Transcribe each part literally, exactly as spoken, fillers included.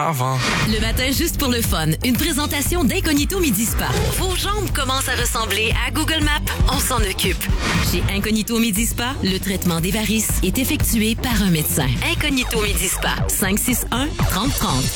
avant. Le matin, juste pour le fun, une présentation d'Incognito Midi Spa. Vos jambes commencent à ressembler à Google Maps? On s'en occupe. Chez Incognito Midi Spa, le traitement des varices est effectué par un médecin. Incognito Midi Spa, cinq six un, trente trente.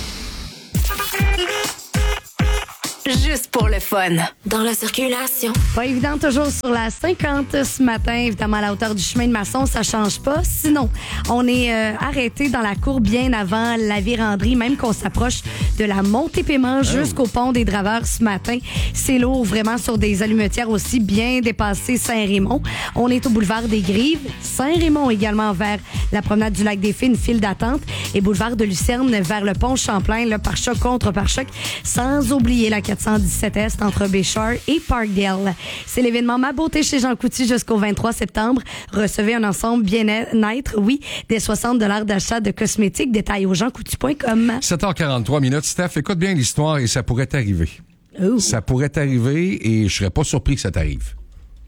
Juste pour le fun. Dans la circulation. Pas évident toujours sur la cinquante ce matin. Évidemment, à la hauteur du chemin de Masson, ça change pas. Sinon, on est euh, arrêté dans la cour bien avant la Vérandrie, même qu'on s'approche de la Montée-Paiement jusqu'au pont des Draveurs ce matin. C'est lourd, vraiment, sur des allumetières aussi bien dépassées Saint-Raymond. On est au boulevard des Grives. Saint-Raymond également vers la promenade du Lac des Filles, une file d'attente. Et boulevard de Lucerne vers le pont Champlain, là, par choc contre par choc. Sans oublier la quatre cent dix-sept Est entre Béchar et Parkdale. C'est l'événement Ma Beauté chez Jean Coutu jusqu'au vingt-trois septembre. Recevez un ensemble bien-être, oui, des soixante dollars d'achat de cosmétiques. Détails au jean coutu point com. sept heures quarante-trois minutes. Steph, écoute bien l'histoire et ça pourrait t'arriver. Ooh. Ça pourrait t'arriver et je serais pas surpris que ça t'arrive.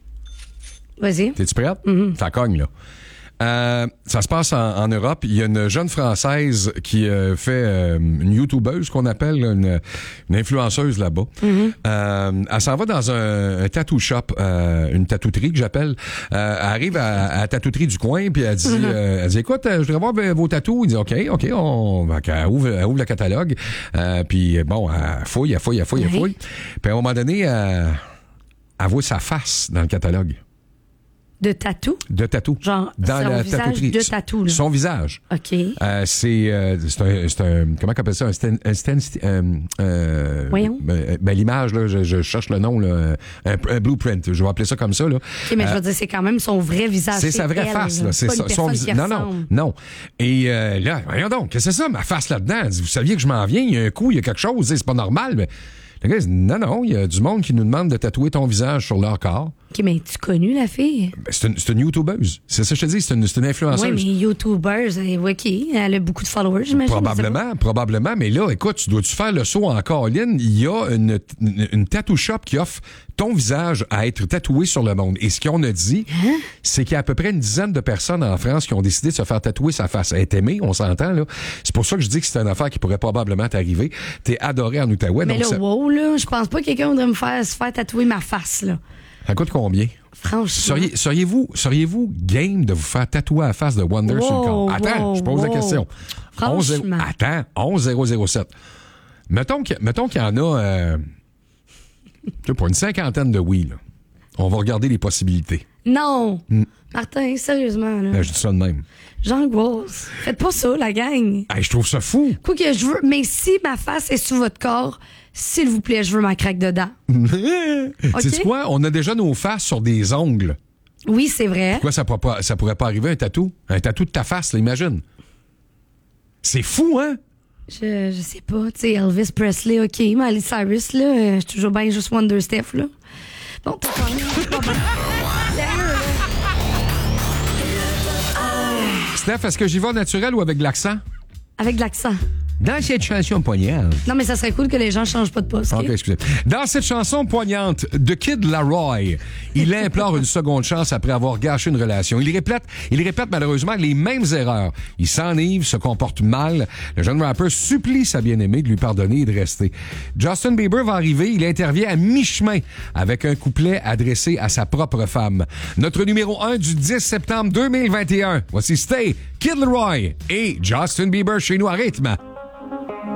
Vas-y. T'es-tu prête? Mm-hmm. Ça cogne, là. Euh, ça se passe en, en Europe. Il y a une jeune Française qui euh, fait euh, une YouTubeuse qu'on appelle là, une, une influenceuse là-bas. Mm-hmm. Euh, elle s'en va dans un, un tattoo shop, euh, une tatouterie que j'appelle. Euh, elle arrive à, à la tatouterie du coin puis elle dit, mm-hmm. euh, elle dit écoute, je voudrais voir vos tatous. Il dit ok, ok, on, elle ouvre, elle ouvre le catalogue. Euh, puis bon, elle fouille, elle fouille, elle fouille, elle fouille. Puis à un moment donné, elle, elle voit sa face dans le catalogue. De tatou? De tatou. Genre, dans son la visage tatouterie. de tatou, là. Son visage. OK. Euh, c'est, euh, c'est, un, c'est un... Comment on appelle ça? Un sten... Un sten euh, euh, Voyons. Ben, ben, l'image, là, je, je cherche le nom, là. Un, un blueprint. Je vais appeler ça comme ça, là. OK, mais euh, je veux dire, c'est quand même son vrai visage. C'est, c'est sa vraie elle, face, là. là. C'est pas ça, une son visage. visage. Non, non, non. Et euh, là, voyons donc, qu'est-ce que c'est ça, ma face là-dedans? Elle dit, vous saviez que je m'en viens, il y a un coup, il y a quelque chose, c'est pas normal, mais... Le gars, il dit, non, non, il y a du monde qui nous demande de tatouer ton visage sur leur corps. OK, mais tu connu la fille? Ben, c'est, une, c'est une YouTubeuse. C'est ça que je te dis, c'est une, c'est une influenceuse. Oui, mais YouTubeuse, OK, elle a beaucoup de followers, j'imagine. Probablement, probablement. Mais là, écoute, tu dois-tu faire le saut en Caroline? Il y a une, une, une tattoo shop qui offre ton visage à être tatoué sur le monde. Et ce qu'on a dit, hein? c'est qu'il y a à peu près une dizaine de personnes en France qui ont décidé de se faire tatouer sa face. Elle est aimée, on s'entend, là. C'est pour ça que je dis que c'est une affaire qui pourrait probablement t'arriver. T'es adoré en Outaouais. Mais donc là, ça... wow, là, je pense pas que quelqu'un voudrait me faire, se faire tatouer ma face, là. Ça coûte combien? Franchement. Seriez, seriez-vous, seriez-vous game de vous faire tatouer la face de Wonder wow, sur le corps? Attends, wow, je pose wow. la question. Franchement. onze, attends, onze zéro zéro sept. Mettons, que, mettons qu'il y en a euh, pour une cinquantaine de oui, là. On va regarder les possibilités. Non! Mm. Martin, sérieusement, là. Ben, je dis ça de même. J'angoisse. Faites pas ça, la gang. Hey, je trouve ça fou. Quoi que je veux, mais si ma face est sous votre corps, s'il vous plaît, je veux ma craque dedans. Okay. Sais-tu quoi? On a déjà nos faces sur des ongles. Oui, c'est vrai. Pourquoi ça pourrait pas, ça pourrait pas arriver un tatou? Un tatou de ta face, là, imagine. C'est fou, hein? Je, je sais pas. Tu sais, Elvis Presley, OK, mais Miley Cyrus, là, euh, je suis toujours bien juste Wonder Steph, là. Bon, t'as pas bien. Sérieux, là. Steph, est-ce que j'y vais naturel ou avec de l'accent? Avec de l'accent. Dans cette chanson poignante. Non, mais ça serait cool que les gens changent pas de poste. OK, excusez. Dans cette chanson poignante de Kid Laroi, il implore une seconde chance après avoir gâché une relation. Il répète, il répète malheureusement les mêmes erreurs. Il s'enivre, se comporte mal. Le jeune rappeur supplie sa bien-aimée de lui pardonner et de rester. Justin Bieber va arriver. Il intervient à mi-chemin avec un couplet adressé à sa propre femme. Notre numéro un du dix septembre deux mille vingt et un. Voici Stay, Kid Laroi et Justin Bieber chez nous à rythme.